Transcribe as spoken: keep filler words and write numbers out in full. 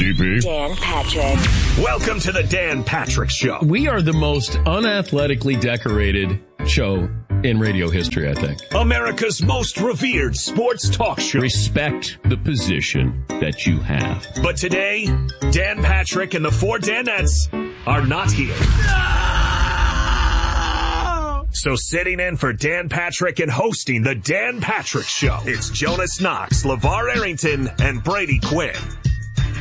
D P. Dan Patrick. Welcome to the Dan Patrick Show. We are the most unathletically decorated show in radio history, I think. America's most revered sports talk show. Respect the position that you have. But today, Dan Patrick and the four Danettes are not here. No! So sitting in for Dan Patrick and hosting the Dan Patrick Show, it's Jonas Knox, LeVar Arrington, and Brady Quinn.